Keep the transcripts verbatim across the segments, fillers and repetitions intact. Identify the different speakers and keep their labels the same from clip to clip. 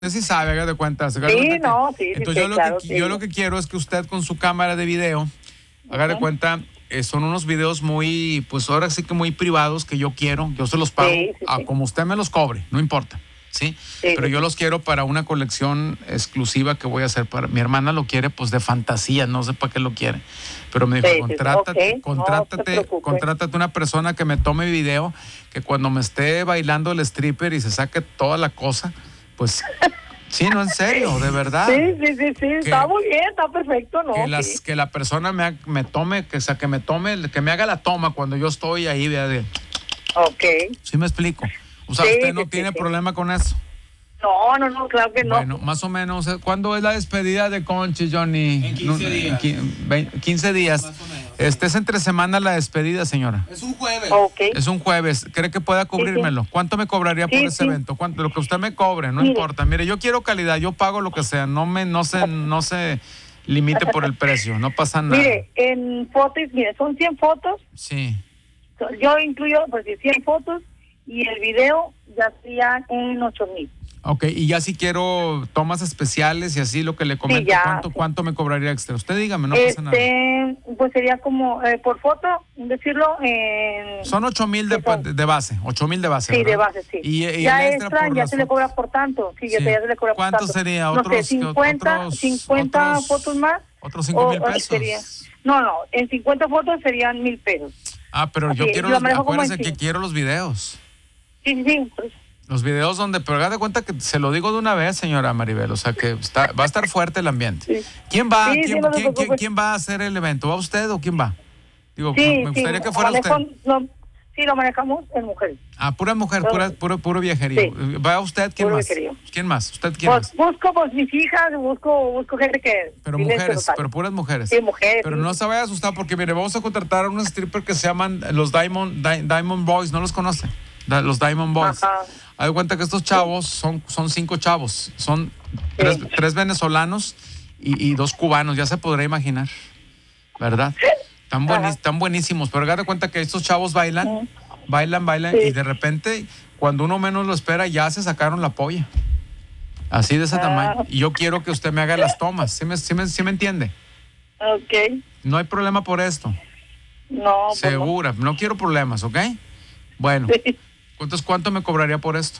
Speaker 1: sí sabe, haga de cuenta. Haga
Speaker 2: Sí,
Speaker 1: de cuenta
Speaker 2: no,
Speaker 1: que,
Speaker 2: sí, sí,
Speaker 1: entonces
Speaker 2: sí,
Speaker 1: yo, lo
Speaker 2: claro,
Speaker 1: que,
Speaker 2: sí.
Speaker 1: yo lo que quiero es que usted con su cámara de video, haga de
Speaker 2: Ujú.
Speaker 1: cuenta, eh, son unos videos muy, pues ahora sí que muy privados que yo quiero, yo se los pago
Speaker 2: Sí, sí,
Speaker 1: a
Speaker 2: sí.
Speaker 1: como usted me los cobre, no importa, ¿sí?
Speaker 2: Sí,
Speaker 1: Pero
Speaker 2: sí,
Speaker 1: yo
Speaker 2: sí.
Speaker 1: los quiero para una colección exclusiva que voy a hacer para, mi hermana lo quiere pues de fantasía, no sé para qué lo quiere, pero me dijo,
Speaker 2: Sí, sí, sí.
Speaker 1: contrátate,
Speaker 2: Ok, no
Speaker 1: contrátate,
Speaker 2: se preocupe.
Speaker 1: contrátate una persona que me tome video, que cuando me esté bailando el stripper y se saque toda la cosa, pues... Sí, no, en serio, de verdad.
Speaker 2: Sí, sí, sí, sí, está muy bien, está perfecto, ¿no?
Speaker 1: Que,
Speaker 2: Sí.
Speaker 1: las, que la persona me, ha- me tome, que, o sea, que me tome, que me haga la toma cuando yo estoy ahí. Vea, de,
Speaker 2: Ok.
Speaker 1: ¿sí me explico? O sea,
Speaker 2: Sí,
Speaker 1: usted
Speaker 2: sí,
Speaker 1: no
Speaker 2: sí,
Speaker 1: tiene
Speaker 2: sí.
Speaker 1: problema con eso.
Speaker 2: No, no, no, claro que no.
Speaker 1: Bueno, más o menos, eh, ¿cuándo es la despedida de Conchi, Johnny?
Speaker 3: En quince
Speaker 1: No,
Speaker 3: días.
Speaker 1: qui- vein- quince días.
Speaker 3: Más o menos, sí.
Speaker 1: Este es entre semana la despedida, señora.
Speaker 3: Es un jueves.
Speaker 2: Ok.
Speaker 1: Es un jueves. ¿Cree que pueda cubrirmelo? ¿Cuánto me cobraría por
Speaker 2: Sí,
Speaker 1: ese
Speaker 2: sí.
Speaker 1: evento? ¿Cuánto? Lo que usted me cobre, no
Speaker 2: Mire.
Speaker 1: importa. Mire, yo quiero calidad, yo pago lo que sea. No me, no se, no se limite por el precio, no pasa nada.
Speaker 2: Mire, en fotos, mire, son cien fotos,
Speaker 1: Sí.
Speaker 2: yo incluyo, pues, cien fotos, y el video ya sería en ocho mil.
Speaker 1: Ok, y ya si quiero tomas especiales y así lo que le comento,
Speaker 2: ya,
Speaker 1: ¿cuánto,
Speaker 2: sí.
Speaker 1: ¿cuánto me cobraría extra? Usted dígame, no pasa nada.
Speaker 2: Este, pues sería como, eh, por foto, decirlo, en...
Speaker 1: Son ocho mil de,
Speaker 2: son-
Speaker 1: de base, ocho mil de base,
Speaker 2: Sí, de
Speaker 1: ¿verdad?
Speaker 2: base, sí.
Speaker 1: Y, y
Speaker 2: ya
Speaker 1: el
Speaker 2: extra,
Speaker 1: por
Speaker 2: ya
Speaker 1: las
Speaker 2: se le
Speaker 1: fotos.
Speaker 2: cobra por tanto. Sí, ya,
Speaker 1: Sí.
Speaker 2: se- ya se le cobra por
Speaker 1: ¿Cuánto
Speaker 2: tanto.
Speaker 1: sería?
Speaker 2: No
Speaker 1: ¿Otros-
Speaker 2: sé, cincuenta,
Speaker 1: otros-
Speaker 2: cincuenta
Speaker 1: otros-
Speaker 2: fotos más.
Speaker 1: otros cinco mil
Speaker 2: o- o
Speaker 1: pesos?
Speaker 2: sería- no, no, en cincuenta fotos serían mil pesos.
Speaker 1: Ah, pero yo
Speaker 2: Así,
Speaker 1: quiero
Speaker 2: lo
Speaker 1: los,
Speaker 2: manejo como
Speaker 1: acuérdese
Speaker 2: en
Speaker 1: que
Speaker 2: sí.
Speaker 1: quiero los videos.
Speaker 2: Sí, sí, sí. Pues,
Speaker 1: Los videos donde, pero haga de cuenta que se lo digo de una vez, señora Maribel, o sea que está, va a estar fuerte el ambiente.
Speaker 2: Sí.
Speaker 1: ¿Quién va?
Speaker 2: Sí, sí,
Speaker 1: ¿Quién,
Speaker 2: no se
Speaker 1: quién- quién-
Speaker 2: preocupe.
Speaker 1: quién va a hacer el evento? ¿Va usted o quién va? Digo,
Speaker 2: sí,
Speaker 1: me gustaría
Speaker 2: sí,
Speaker 1: que fuera
Speaker 2: lo
Speaker 1: usted.
Speaker 2: manejo- lo- sí, lo manejamos en mujeres.
Speaker 1: Ah, pura mujer,
Speaker 2: Todo.
Speaker 1: pura, puro, puro viajerío.
Speaker 2: Sí.
Speaker 1: ¿Va usted? ¿Quién
Speaker 2: Puro
Speaker 1: más?
Speaker 2: viajerío.
Speaker 1: ¿Quién más? ¿Usted quién
Speaker 2: Pues,
Speaker 1: más?
Speaker 2: busco pues mis hijas, busco, busco gente que...
Speaker 1: Pero
Speaker 2: silencio
Speaker 1: mujeres,
Speaker 2: total.
Speaker 1: pero puras mujeres.
Speaker 2: Sí, mujeres.
Speaker 1: Pero
Speaker 2: sí.
Speaker 1: no se vaya a asustar porque, mire, vamos a contratar a unos strippers que se llaman los Diamond, Di- Diamond Boys, ¿no los conoce? Da- los Diamond Boys.
Speaker 2: Ajá.
Speaker 1: Haz de cuenta que estos chavos son, son cinco chavos, son tres, tres venezolanos y, y dos cubanos, ya se podrá imaginar, ¿verdad? Están, buenis-
Speaker 2: Ajá.
Speaker 1: están buenísimos, pero haz de cuenta que estos chavos bailan,
Speaker 2: Ujú.
Speaker 1: bailan, bailan
Speaker 2: Sí.
Speaker 1: y de repente, cuando uno menos lo espera, ya se sacaron la polla. Así de ese
Speaker 2: Ah.
Speaker 1: tamaño. Y yo quiero que usted me haga las tomas, ¿sí me, sí me, sí me entiende?
Speaker 2: Ok.
Speaker 1: No hay problema por esto.
Speaker 2: No, pues no.
Speaker 1: Segura, no quiero problemas, ¿ok? Bueno,
Speaker 2: Sí.
Speaker 1: entonces, ¿cuánto me cobraría por esto?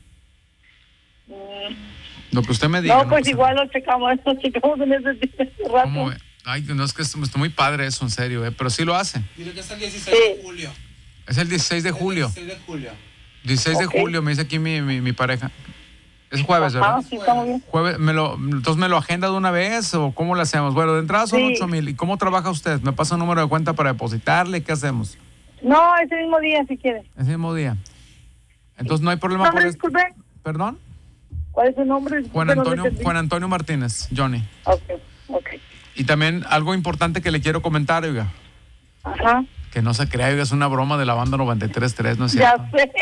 Speaker 2: Mm,
Speaker 1: Lo que usted me diga.
Speaker 2: No, pues
Speaker 1: pasa
Speaker 2: igual lo checamos, lo checamos en ese, ese rato.
Speaker 1: ¿Cómo ve? Ay, no, es que es, está muy padre eso, en serio, ¿eh? Pero sí lo hace.
Speaker 3: Dile que es el dieciséis
Speaker 2: Sí.
Speaker 3: de julio.
Speaker 1: Es el dieciséis de julio.
Speaker 3: El dieciséis de julio.
Speaker 1: dieciséis
Speaker 2: Ok.
Speaker 1: de julio, me dice aquí mi, mi, mi pareja. Es jueves,
Speaker 2: Ajá,
Speaker 1: ¿verdad?
Speaker 2: sí, está muy bien.
Speaker 1: Jueves, me lo, entonces, ¿me lo agenda de una vez o cómo lo hacemos? Bueno, de entrada son
Speaker 2: Sí.
Speaker 1: ocho mil. ¿Y cómo trabaja usted? ¿Me pasa un número de cuenta para depositarle? ¿Qué hacemos?
Speaker 2: No, ese mismo día, si quiere.
Speaker 1: Ese mismo día. Entonces, no hay problema
Speaker 2: No,
Speaker 1: por
Speaker 2: me
Speaker 1: esto.
Speaker 2: disculpe.
Speaker 1: ¿Perdón?
Speaker 2: ¿Cuál es su nombre?
Speaker 1: Juan
Speaker 2: Disculpe, no le
Speaker 1: Antonio,
Speaker 2: entendí.
Speaker 1: Juan Antonio Martínez, Johnny.
Speaker 2: Ok, ok.
Speaker 1: Y también algo importante que le quiero comentar, oiga.
Speaker 2: Ajá.
Speaker 1: Que no se crea, oiga, es una broma de la banda noventa y tres tres, ¿no es
Speaker 2: Ya
Speaker 1: cierto?
Speaker 2: sé.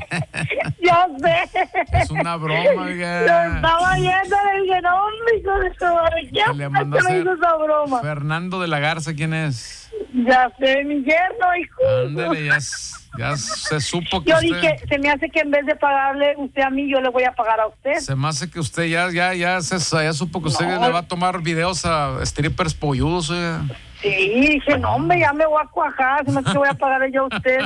Speaker 2: Ya sé.
Speaker 1: Es una broma, oiga.
Speaker 2: Lo estaba viendo, le dije, no, hombre, hijo de su madre, ¿qué
Speaker 1: Que le mandó a
Speaker 2: me
Speaker 1: hacer
Speaker 2: hizo esa broma?
Speaker 1: Fernando de la Garza, ¿quién es?
Speaker 2: Ya sé, mi yerno, hijo.
Speaker 1: Ándale, ya, s- ya se supo que
Speaker 2: Yo
Speaker 1: usted...
Speaker 2: dije, se me hace que en vez de pagarle usted a mí, yo le voy a pagar a usted.
Speaker 1: Se me hace que usted ya, ya, ya, se, ya supo que usted
Speaker 2: No.
Speaker 1: le va a tomar videos a strippers polludos, oiga.
Speaker 2: Sí, dije, no, hombre, ya me voy a cuajar, se me hace que voy a pagarle yo a usted.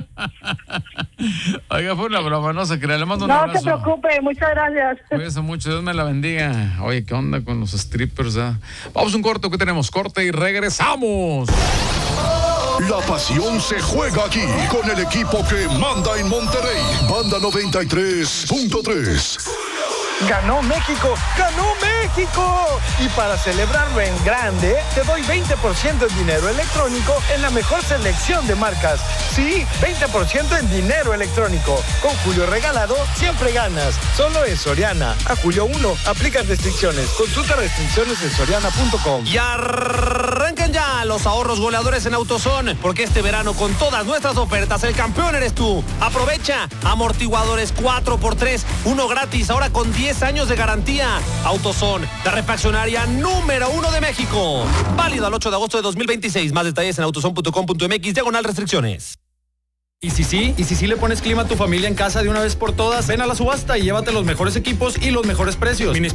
Speaker 1: Oiga, fue una broma, no se crea, le mando un
Speaker 2: No
Speaker 1: abrazo.
Speaker 2: se preocupe, muchas gracias.
Speaker 1: Cuídese mucho, Dios me la bendiga. Oye, ¿qué onda con los strippers? ah? Vamos a un corte, ¿qué tenemos? Corte y regresamos.
Speaker 4: La pasión se juega aquí con el equipo que manda en Monterrey. Banda noventa y tres punto tres.
Speaker 5: ¡Ganó México! ¡Ganó México! Y para celebrarlo en grande, te doy veinte por ciento en dinero electrónico en la mejor selección de marcas. Sí, veinte por ciento en dinero electrónico. Con Julio Regalado, siempre ganas. Solo es Soriana. A julio uno, aplican restricciones. Consulta restricciones en soriana punto com.
Speaker 6: Y arrancan ya los ahorros goleadores en AutoZone, porque este verano con todas nuestras ofertas el campeón eres tú. Aprovecha amortiguadores cuatro por tres, uno gratis, ahora con diez años de garantía. AutoZone, la refaccionaria número uno de México. Válido al ocho de agosto de dos mil veintiséis. Más detalles en autozone punto com punto m x, diagonal restricciones.
Speaker 3: ¿Y si sí? ¿Y si sí le pones clima a tu familia en casa de una vez por todas? Ven a la subasta y llévate los mejores equipos y los mejores precios.